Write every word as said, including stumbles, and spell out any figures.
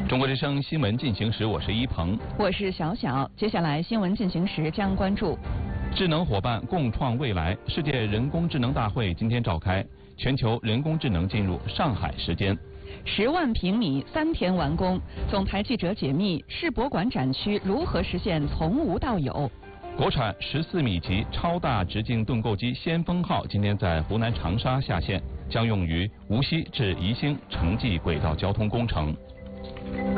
中国之声新闻进行时，我是一鹏， 我是小小。接下来新闻进行时将关注： 智能伙伴共创未来。世界人工智能大会今天召开，全球人工智能进入上海时间。 十万平米三天完工，总台记者解密世博馆展区如何实现从无到有。 国产十四米级超大直径盾构机先锋号今天在湖南长沙下线，将用于无锡至宜兴城际轨道交通工程。